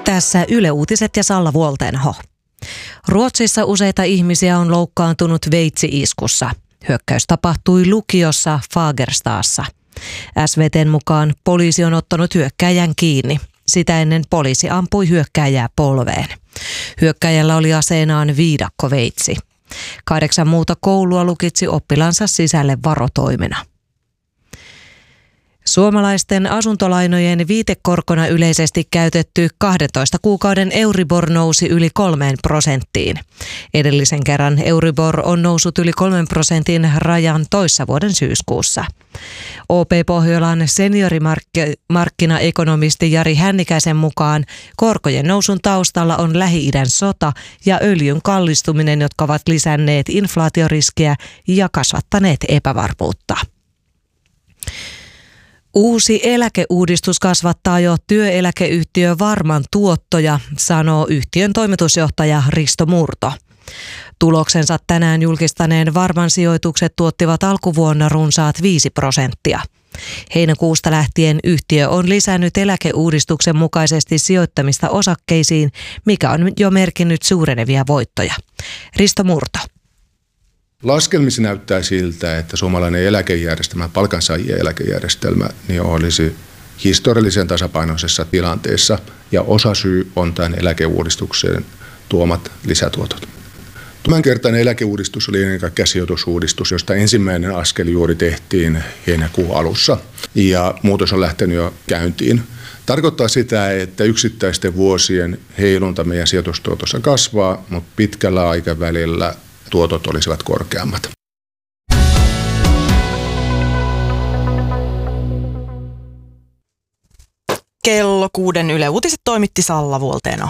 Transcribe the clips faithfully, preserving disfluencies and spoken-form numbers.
Tässä Yle Uutiset ja Salla Vuoltenho. Ruotsissa useita ihmisiä on loukkaantunut veitsi-iskussa. Hyökkäys tapahtui lukiossa Fagerstaassa. S V T:n mukaan poliisi on ottanut hyökkääjän kiinni. Sitä ennen poliisi ampui hyökkääjää polveen. Hyökkääjällä oli aseenaan viidakkoveitsi. Kahdeksan muuta koulua lukitsi oppilansa sisälle varotoimena. Suomalaisten asuntolainojen viitekorkona yleisesti käytetty kahdentoista kuukauden Euribor nousi yli kolmeen prosenttiin. Edellisen kerran Euribor on noussut yli kolmen prosentin rajan toissa vuoden syyskuussa. O P Pohjolan seniorimarkkinaekonomisti Jari Hännikäisen mukaan korkojen nousun taustalla on Lähi-idän sota ja öljyn kallistuminen, jotka ovat lisänneet inflaatioriskiä ja kasvattaneet epävarmuutta. Uusi eläkeuudistus kasvattaa jo työeläkeyhtiö Varman tuottoja, sanoo yhtiön toimitusjohtaja Risto Murto. Tuloksensa tänään julkistaneen Varman sijoitukset tuottivat alkuvuonna runsaat viisi prosenttia. Heinäkuusta lähtien yhtiö on lisännyt eläkeuudistuksen mukaisesti sijoittamista osakkeisiin, mikä on jo merkinnyt suurenevia voittoja. Risto Murto. Laskelmissa näyttää siltä, että suomalainen eläkejärjestelmä, palkansaajien eläkejärjestelmä, niin olisi historiallisen tasapainoisessa tilanteessa ja osasyy on tämän eläkeuudistuksen tuomat lisätuotot. Tämänkertainen eläkeuudistus oli ennen kaikkea sijoitusuudistus, josta ensimmäinen askel juuri tehtiin heinäkuun alussa ja muutos on lähtenyt jo käyntiin. Tarkoittaa sitä, että yksittäisten vuosien heilunta meidän sijoitustuotossa kasvaa, mutta pitkällä aikavälillä tuotot olisivat korkeammat. Kello kuuden Yle Uutiset toimitti Salla Vuoltenho.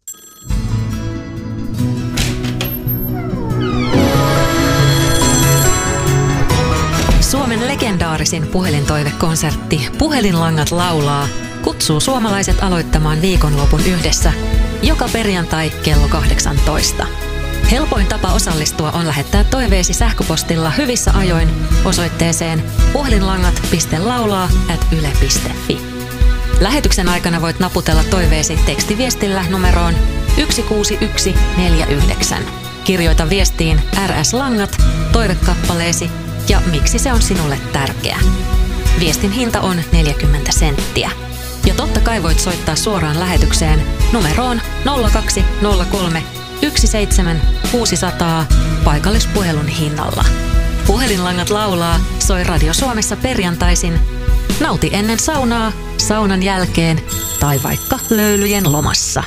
Suomen legendaarisin puhelintoivekonsertti Puhelinlangat laulaa kutsuu suomalaiset aloittamaan viikonlopun yhdessä joka perjantai kello kahdeksantoista. Helpoin tapa osallistua on lähettää toiveesi sähköpostilla hyvissä ajoin osoitteeseen puhelinlangat piste laulaa ät yle piste fi. Lähetyksen aikana voit naputella toiveesi tekstiviestillä numeroon yksi kuusi yksi neljä yhdeksän. Kirjoita viestiin R S-langat, toivekappaleesi ja miksi se on sinulle tärkeä. Viestin hinta on neljäkymmentä senttiä. Ja totta kai voit soittaa suoraan lähetykseen numeroon nolla kaksi nolla kolme yksi seitsemän kuusi nolla nolla paikallispuhelun hinnalla. Puhelinlangat laulaa soi Radio Suomessa perjantaisin. Nauti ennen saunaa, saunan jälkeen tai vaikka löylyjen lomassa.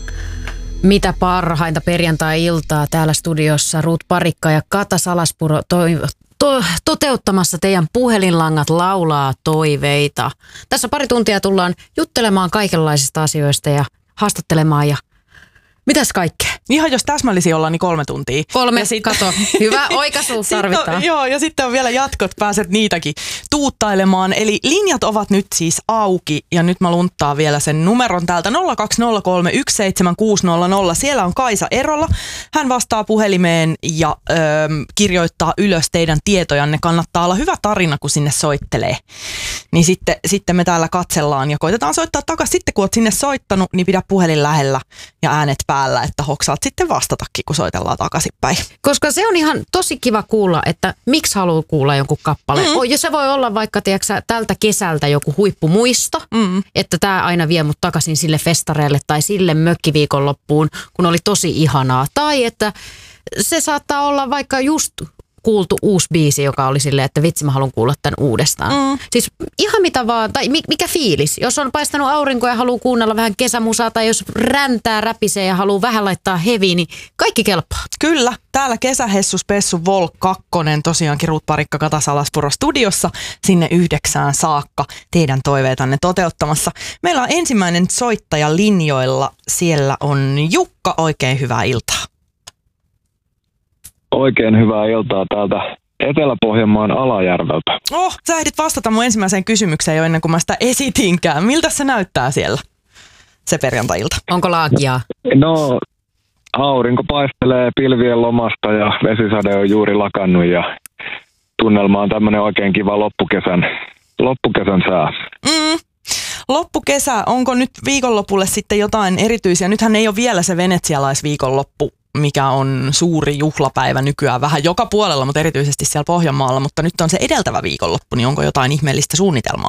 Mitä parhainta perjantai-iltaa täällä studiossa Ruut Parikka ja Kata Salaspuro toi, to, toteuttamassa teidän Puhelinlangat laulaa toiveita. Tässä pari tuntia tullaan juttelemaan kaikenlaisista asioista ja haastattelemaan ja mitäs kaikkea? Ihan jos täsmällisiä ollaan, niin kolme tuntia. Kolme, sit, kato. Hyvä oikaisu tarvitaan. On, joo, ja sitten on vielä jatkot, pääset niitäkin tuuttailemaan. Eli linjat ovat nyt siis auki, ja nyt mä lunttaan vielä sen numeron täältä nolla kaksi nolla kolme yksi seitsemän kuusi nolla nolla. Siellä on Kaisa Erola. Hän vastaa puhelimeen ja öö, kirjoittaa ylös teidän tietojanne. Kannattaa olla hyvä tarina, kun sinne soittelee. Niin sitten, sitten me täällä katsellaan ja koitetaan soittaa takaisin. Sitten kun oot sinne soittanut, niin pidä puhelin lähellä ja äänet päällä, että hoksaat sitten vastatakin, kun soitellaan takaisinpäin. Koska se on ihan tosi kiva kuulla, että miksi haluaa kuulla jonkun kappaleen. Mm. Ja se voi olla vaikka tiiäksä, tältä kesältä joku huippumuisto, mm. että tämä aina vie mut takaisin sille festareille tai sille mökkiviikonloppuun, kun oli tosi ihanaa. Tai että se saattaa olla vaikka just kuultu uusi biisi, joka oli silleen, että vitsi mä haluan kuulla tämän uudestaan. Mm. Siis ihan mitä vaan, tai mikä fiilis. Jos on paistanut aurinko ja haluaa kuunnella vähän kesämusaa tai jos räntää räpisee ja haluaa vähän laittaa heviä, niin kaikki kelpaa. Kyllä, täällä Kesähessu Spessu Vol kaksi tosiaankin Ruut Parikka Kata Salaspuro studiossa sinne yhdeksään saakka teidän toiveitanne toteuttamassa. Meillä on ensimmäinen soittaja linjoilla. Siellä on Jukka, oikein hyvää iltaa. Oikein hyvää iltaa täältä Etelä-Pohjanmaan Alajärveltä. Oh, sä ehdit vastata mun ensimmäiseen kysymykseen jo ennen kuin mä sitä esitinkään. Miltä se näyttää siellä se perjantai-ilta? Onko laakia? No, aurinko paistelee pilvien lomasta ja vesisade on juuri lakannut ja tunnelma on tämmönen oikein kiva loppukesän, loppukesän sää. Mm. loppukesä, onko nyt viikonlopulle sitten jotain erityisiä? Nythän ei ole vielä se venetsialaisviikonloppu, mikä on suuri juhlapäivä nykyään vähän joka puolella, mutta erityisesti siellä Pohjanmaalla, mutta nyt on se edeltävä viikonloppu, niin onko jotain ihmeellistä suunnitelmaa?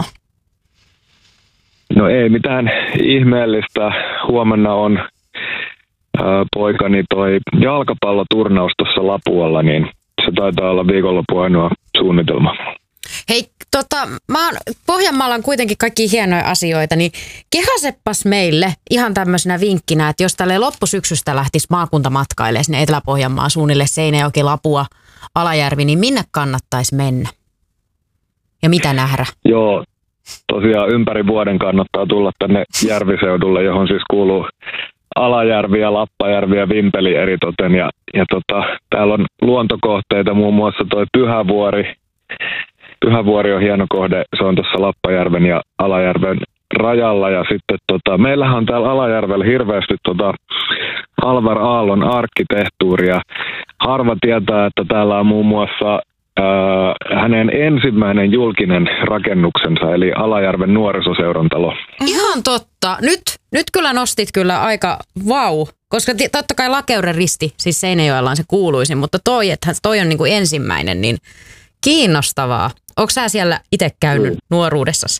No ei mitään ihmeellistä. Huomenna on ää, poikani toi jalkapalloturnaus tuossa Lapualla, niin se taitaa olla viikonloppu ainoa suunnitelma. Hei, tota, mä oon, Pohjanmaalla on kuitenkin kaikki hienoja asioita, niin kehaseppas meille ihan tämmöisenä vinkkinä, että jos tälle loppusyksystä lähtisi maakuntamatkailemaan sinne Etelä-Pohjanmaan suunnille Seinäjoki, Lapua, Alajärvi, niin minne kannattaisi mennä? Ja mitä nähdä? Joo, tosiaan ympäri vuoden kannattaa tulla tänne järviseudulle, johon siis kuuluu Alajärvi ja Lappajärvi ja Vimpeli eritoten. Ja, ja tota, täällä on luontokohteita, muun muassa toi Pyhävuori. Pyhävuori on hieno kohde, se on tuossa Lappajärven ja Alajärven rajalla. Ja sitten tota, meillähän on täällä Alajärvellä hirveästi tota Alvar Aallon arkkitehtuuria. Harva tietää, että täällä on muun muassa Äh, hänen ensimmäinen julkinen rakennuksensa, eli Alajärven nuorisoseuran talo. Ihan totta. Nyt, nyt kyllä nostit kyllä aika vau, koska t- totta kai Lakeuden risti, siis Seinäjoella on se kuuluisin, mutta toi, että toi on niin kuin ensimmäinen, niin kiinnostavaa. Onko sä siellä itse käynyt mm. nuoruudessasi?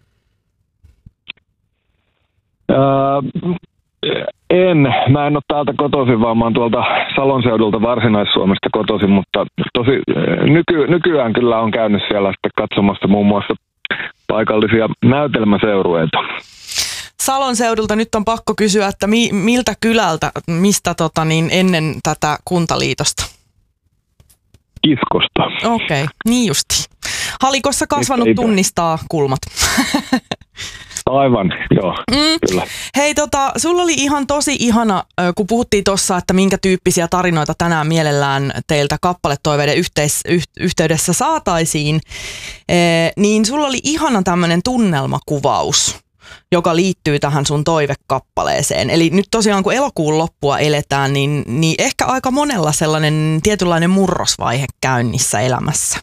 Äh, En. Mä en ole täältä kotoisin, vaan mä oon tuolta Salon seudulta Varsinais-Suomesta kotoisin, mutta tosi nyky, nykyään kyllä on käynyt siellä sitten katsomassa muun muassa paikallisia näytelmäseurueita. Salon seudulta nyt on pakko kysyä, että mi, miltä kylältä, mistä tota, niin ennen tätä kuntaliitosta? Kiskosta. Okei, okay, niin justi. Halikossa kasvanut tunnistaa kulmat. Aivan, joo, mm. kyllä. Hei, tota, sulla oli ihan tosi ihana, kun puhuttiin tuossa, että minkä tyyppisiä tarinoita tänään mielellään teiltä kappaletoiveiden yhteis, yh, yhteydessä saataisiin, e, niin sulla oli ihana tämmöinen tunnelmakuvaus, joka liittyy tähän sun toivekappaleeseen. Eli nyt tosiaan, kun elokuun loppua eletään, niin, niin ehkä aika monella sellainen tietynlainen murrosvaihe käynnissä elämässä.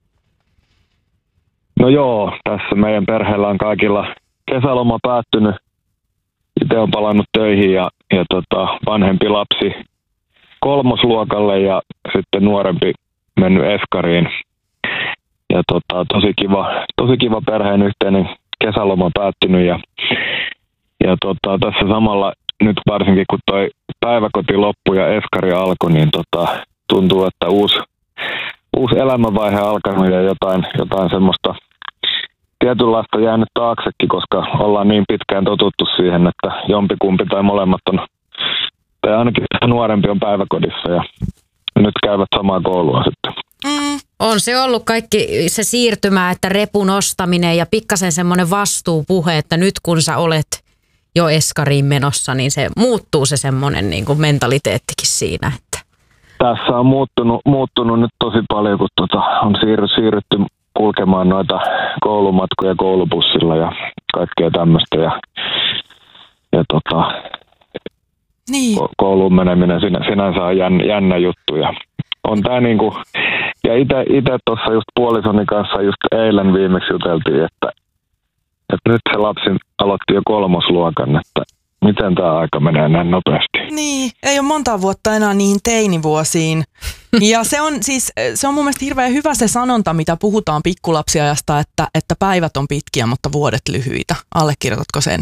No joo, tässä meidän perheellä on kaikilla kesäloma päättynyt. Itse on palannut töihin ja, ja tota, vanhempi lapsi kolmosluokalle ja sitten nuorempi mennyt eskariin. Ja tota, tosi kiva, tosi kiva perheen yhteinen kesäloma päättynyt ja, ja tota, tässä samalla nyt varsinkin kun toi päiväkoti loppui ja eskari alkoi, niin tota, tuntuu, että uusi, uusi elämänvaihe alkanut ja jotain, jotain semmoista tietynlaista jäänyt taaksekin, koska ollaan niin pitkään totuttu siihen, että jompikumpi tai molemmat on, tai ainakin nuorempi on päiväkodissa ja nyt käyvät samaa koulua sitten. Mm. On se ollut kaikki se siirtymä, että repun ostaminen ja pikkasen semmoinen vastuupuhe, että nyt kun sä olet jo eskariin menossa, niin se muuttuu se semmoinen niin kuin mentaliteettikin siinä. Että. Tässä on muuttunut, muuttunut nyt tosi paljon, kun tota, on siirry, siirrytty kulkemaan noita koulumatkoja koulubussilla ja kaikkea tämmöistä. Ja, ja tota, niin. kouluun meneminen sinä, sinänsä on jännä, jännä juttu. Ja on tää niinku, ja ite tuossa just puolisoni kanssa just eilen viimeksi juteltiin, että, että nyt se lapsi aloitti jo kolmosluokan, että miten tämä aika menee näin nopeasti. Niin, ei ole monta vuotta enää niihin teinivuosiin. Ja se on siis, se on mun mielestä hirveän hyvä se sanonta, mitä puhutaan pikkulapsiajasta, että, että päivät on pitkiä, mutta vuodet lyhyitä. Allekirjoitatko sen?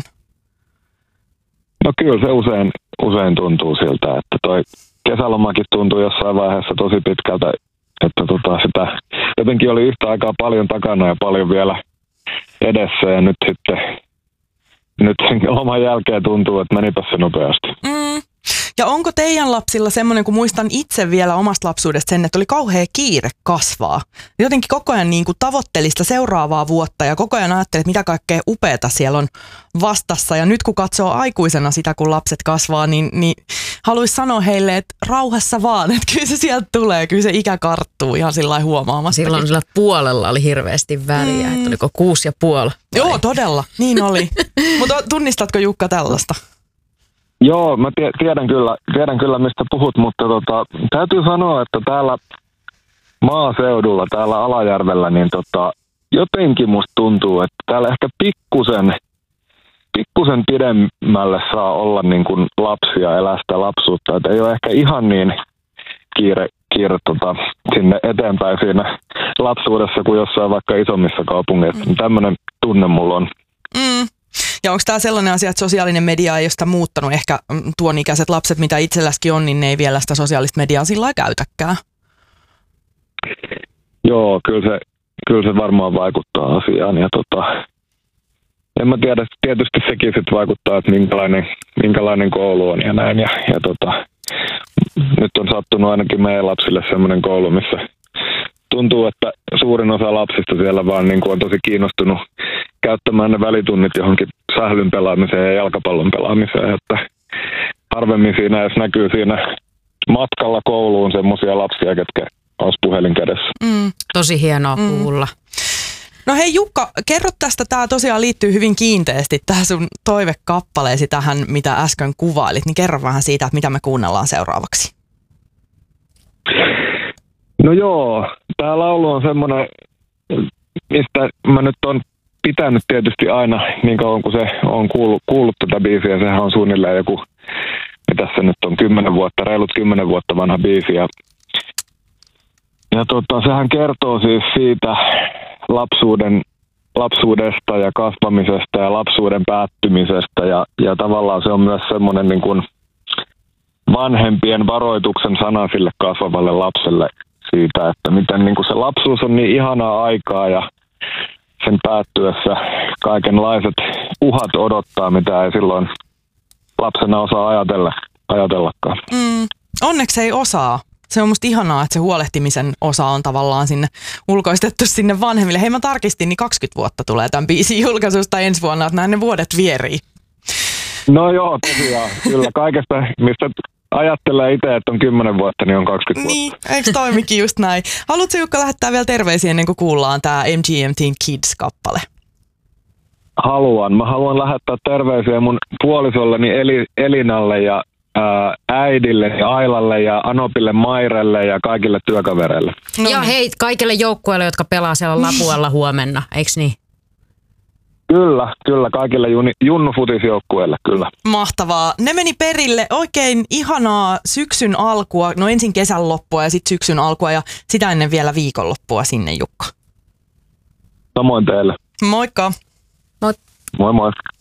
No kyllä se usein, usein tuntuu siltä, että toi kesälomakin tuntuu jossain vaiheessa tosi pitkältä, että tota sitä jotenkin oli yhtä aikaa paljon takana ja paljon vielä edessä ja nyt sitten nyt loman jälkeen tuntuu, että menipä se nopeasti. Mm. Ja onko teidän lapsilla semmoinen, kun muistan itse vielä omasta lapsuudesta sen, että oli kauhea kiire kasvaa. Jotenkin koko ajan niin kuin tavoitteli sitä seuraavaa vuotta ja koko ajan ajatteli, että mitä kaikkea upeata siellä on vastassa. Ja nyt kun katsoo aikuisena sitä, kun lapset kasvaa, niin, niin haluaisi sanoa heille, että rauhassa vaan, että kyllä se sieltä tulee, kyllä se ikä karttuu ihan sillä lailla huomaamastakin. Silloin sillä puolella oli hirveästi väliä, mm. että oliko kuusi ja puoli. Joo, todella, niin oli. Mutta tunnistatko Jukka tällaista? Joo, mä tiedän kyllä, tiedän kyllä mistä puhut, mutta tota, täytyy sanoa, että täällä maaseudulla, täällä Alajärvellä, niin tota, jotenkin musta tuntuu, että täällä ehkä pikkusen pikkusen pidemmälle saa olla niin kuin lapsi ja elää sitä lapsuutta. Et ei ole ehkä ihan niin kiire, kiire tota, sinne eteenpäin siinä lapsuudessa kuin jossain vaikka isommissa kaupungeissa. Mm. Tämmöinen tunne mulla on. Mm. Ja onko tämä sellainen asia, että sosiaalinen media ei ole sitä muuttanut? Ehkä tuon ikäiset lapset, mitä itselläskin on, niin ne ei vielä sitä sosiaalista mediaa sillä lailla käytäkään. Joo, kyllä se, kyllä se varmaan vaikuttaa asiaan. Ja tota, en mä tiedä, tietysti sekin sit vaikuttaa, että minkälainen, minkälainen koulu on ja näin. Ja, ja tota, nyt on sattunut ainakin meidän lapsille semmoinen koulu, missä tuntuu, että suurin osa lapsista siellä vaan niin kuin on tosi kiinnostunut käyttämään ne välitunnit johonkin sählyn pelaamiseen ja jalkapallon pelaamiseen. Että harvemmin siinä edes näkyy siinä matkalla kouluun semmoisia lapsia, ketkä olisi puhelin kädessä. Mm. Tosi hienoa mm. kuulla. No hei Jukka, kerro tästä, tämä tosiaan liittyy hyvin kiinteästi tähän sun toivekappaleesi tähän, mitä äsken kuvailit, niin kerro vähän siitä, että mitä me kuunnellaan seuraavaksi. No joo, tämä laulu on semmoinen, mistä mä nyt on pitänyt tietysti aina niin kauan kuin se on kuullut, kuullut tätä biisiä. Sehän on suunnilleen joku, mitä se nyt on, kymmenen vuotta, reilut kymmenen vuotta vanha biisi. Ja, ja tota, sehän kertoo siis siitä lapsuuden, lapsuudesta ja kasvamisesta ja lapsuuden päättymisestä. Ja, ja tavallaan se on myös semmoinen niin kuin vanhempien varoituksen sana sille kasvavalle lapselle siitä, että miten niin kuin se lapsuus on niin ihanaa aikaa ja sen päättyessä kaikenlaiset uhat odottaa, mitä ei silloin lapsena osaa ajatella, ajatellakaan. Mm, onneksi ei osaa. Se on musta ihanaa, että se huolehtimisen osa on tavallaan sinne ulkoistettu sinne vanhemmille. Hei, mä tarkistin, niin kaksikymmentä vuotta tulee tämän biisin julkaisusta ensi vuonna, että näin ne vuodet vierii. No joo, tosiaan. Kyllä kaikesta, mistä ajattelee itse, että on kymmenen vuotta, niin on kaksikymmentä niin, vuotta. eikö toimikin just näin? Haluatko Jukka lähettää vielä terveisiä ennen kuin kuullaan tämä M G M T:n Kids-kappale? Haluan. Mä haluan lähettää terveisiä mun puolisolleni Eli, Elinalle ja ää, äidille ja Ailalle ja Anopille Mairelle ja kaikille työkavereille. No ja hei kaikille joukkueille, jotka pelaa siellä Lapualla huomenna, eikö niin? Kyllä, kyllä. Kaikille junnufutisjoukkueille, kyllä. Mahtavaa. Ne meni perille. Oikein ihanaa syksyn alkua. No ensin kesän loppua ja sitten syksyn alkua ja sitä ennen vielä viikonloppua sinne, Jukka. Samoin teille. Moikka. Moi. Moi moi.